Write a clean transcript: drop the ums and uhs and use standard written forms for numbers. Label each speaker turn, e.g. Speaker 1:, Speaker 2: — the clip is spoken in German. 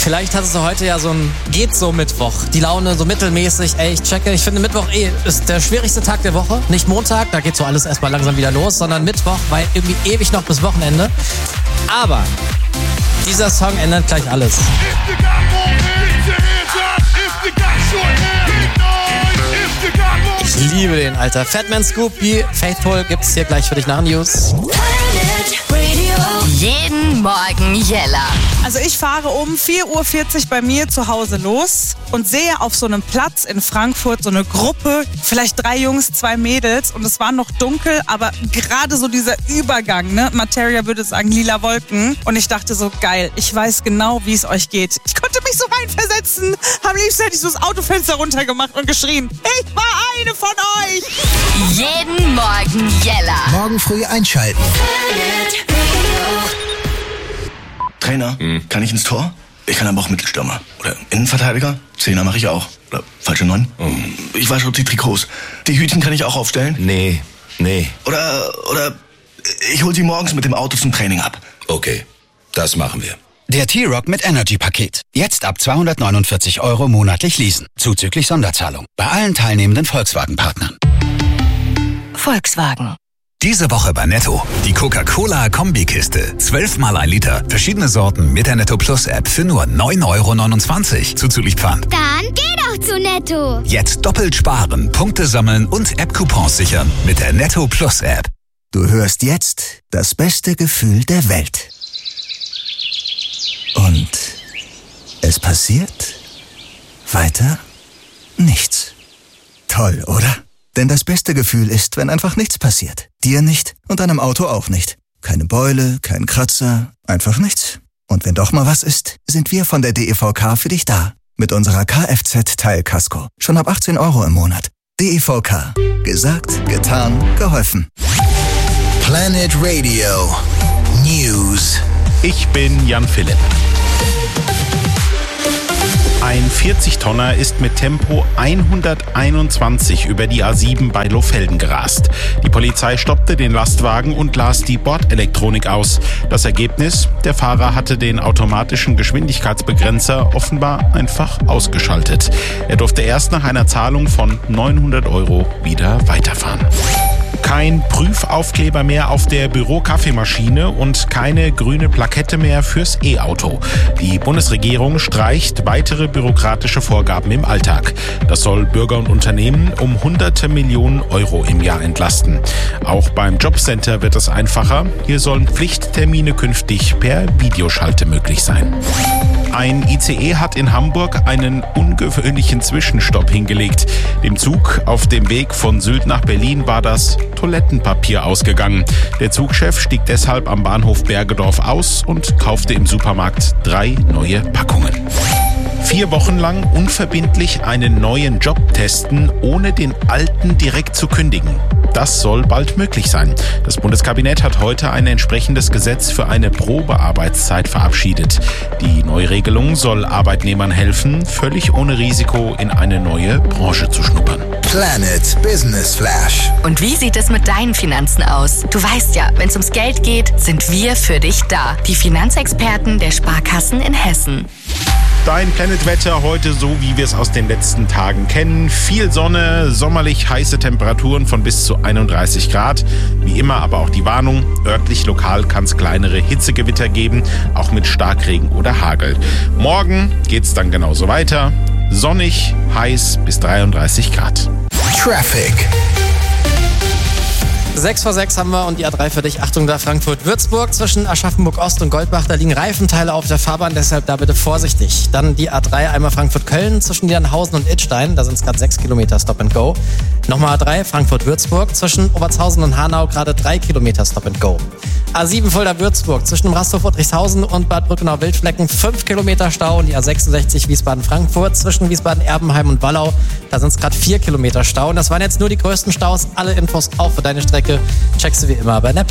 Speaker 1: Vielleicht hast du heute ja geht so Mittwoch. Die Laune so mittelmäßig. Ey, ich finde Mittwoch ist der schwierigste Tag der Woche. Nicht Montag, da geht so alles erstmal langsam wieder los, sondern Mittwoch, weil irgendwie ewig noch bis Wochenende. Aber dieser Song ändert gleich alles. Ich liebe den, Alter. Fatman Scoopy, Faithful gibt's hier gleich für dich nach News.
Speaker 2: Jeden Morgen Jella.
Speaker 3: Also ich fahre um 4.40 Uhr bei mir zu Hause los und sehe auf so einem Platz in Frankfurt so eine Gruppe, vielleicht 3 Jungs, 2 Mädels und es war noch dunkel, aber gerade so dieser Übergang, ne? Materia würde sagen lila Wolken und ich dachte so, geil, ich weiß genau, wie es euch geht. Ich konnte mich so reinversetzen. Am liebsten hätte ich so das Autofenster runtergemacht und geschrien, ich war eine von euch.
Speaker 2: Jeden Morgen Jella.
Speaker 4: Morgen früh einschalten.
Speaker 5: Trainer, kann ich ins Tor? Ich kann aber auch Mittelstürmer. Oder Innenverteidiger? Zehner mache ich auch. Oder falsche 9? Ich wasche die Trikots. Die Hütchen kann ich auch aufstellen?
Speaker 6: Nee.
Speaker 5: Oder ich hol sie morgens mit dem Auto zum Training ab.
Speaker 6: Okay, das machen wir.
Speaker 4: Der T-Rock mit Energy-Paket. Jetzt ab 249 € monatlich leasen. Zuzüglich Sonderzahlung. Bei allen teilnehmenden Volkswagen-Partnern.
Speaker 2: Volkswagen.
Speaker 7: Diese Woche bei Netto. Die Coca-Cola-Kombikiste. 12 mal 1 Liter. Verschiedene Sorten mit der Netto Plus App für nur 9,29 € zuzüglich Pfand.
Speaker 8: Dann geh doch zu Netto.
Speaker 7: Jetzt doppelt sparen, Punkte sammeln und App-Coupons sichern mit der Netto Plus App.
Speaker 9: Du hörst jetzt das beste Gefühl der Welt. Und es passiert weiter nichts. Toll, oder? Denn das beste Gefühl ist, wenn einfach nichts passiert. Dir nicht und deinem Auto auch nicht. Keine Beule, kein Kratzer, einfach nichts. Und wenn doch mal was ist, sind wir von der DEVK für dich da. Mit unserer Kfz-Teilkasko. Schon ab 18 € im Monat. DEVK. Gesagt, getan, geholfen.
Speaker 4: Planet Radio News.
Speaker 10: Ich bin Jan Philipp. Ein 40-Tonner ist mit Tempo 121 über die A7 bei Lohfelden gerast. Die Polizei stoppte den Lastwagen und las die Bordelektronik aus. Das Ergebnis? Der Fahrer hatte den automatischen Geschwindigkeitsbegrenzer offenbar einfach ausgeschaltet. Er durfte erst nach einer Zahlung von 900 € wieder weiterfahren. Kein Prüfaufkleber mehr auf der Bürokaffeemaschine und keine grüne Plakette mehr fürs E-Auto. Die Bundesregierung streicht weitere bürokratische Vorgaben im Alltag. Das soll Bürger und Unternehmen um hunderte Millionen € im Jahr entlasten. Auch beim Jobcenter wird es einfacher. Hier sollen Pflichttermine künftig per Videoschalte möglich sein. Ein ICE hat in Hamburg einen ungewöhnlichen Zwischenstopp hingelegt. Dem Zug auf dem Weg von Sylt nach Berlin war das Toilettenpapier ausgegangen. Der Zugchef stieg deshalb am Bahnhof Bergedorf aus und kaufte im Supermarkt 3 neue Packungen. 4 Wochen lang unverbindlich einen neuen Job testen, ohne den alten direkt zu kündigen. Das soll bald möglich sein. Das Bundeskabinett hat heute ein entsprechendes Gesetz für eine Probearbeitszeit verabschiedet. Die Neuregelung soll Arbeitnehmern helfen, völlig ohne Risiko in eine neue Branche zu schnuppern.
Speaker 4: Planet Business Flash.
Speaker 2: Und wie sieht es mit deinen Finanzen aus? Du weißt ja, wenn es ums Geld geht, sind wir für dich da. Die Finanzexperten der Sparkassen in Hessen.
Speaker 10: Dein Planet-Wetter heute so, wie wir es aus den letzten Tagen kennen. Viel Sonne, sommerlich heiße Temperaturen von bis zu 31 Grad. Wie immer aber auch die Warnung, örtlich lokal kann es kleinere Hitzegewitter geben, auch mit Starkregen oder Hagel. Morgen geht's dann genauso weiter. Sonnig, heiß bis 33 Grad.
Speaker 4: Traffic.
Speaker 1: 6 vor 6 haben wir und die A3 für dich. Achtung da, Frankfurt-Würzburg zwischen Aschaffenburg-Ost und Goldbach. Da liegen Reifenteile auf der Fahrbahn, deshalb da bitte vorsichtig. Dann die A3 einmal Frankfurt-Köln zwischen Niedernhausen und Idstein. Da sind es gerade 6 Kilometer Stop and Go. Nochmal A3 Frankfurt-Würzburg zwischen Obertshausen und Hanau gerade 3 Kilometer Stop and Go. A7 Fulda-Würzburg zwischen Rastow-Friedrichshausen und Bad Brückenau-Wildflecken 5 Kilometer Stau. Und die A66 Wiesbaden-Frankfurt zwischen Wiesbaden-Erbenheim und Wallau. Da sind es gerade 4 Kilometer Stau. Und das waren jetzt nur die größten Staus. Alle Infos auch für deine Strecke checkst du wie immer bei NEP.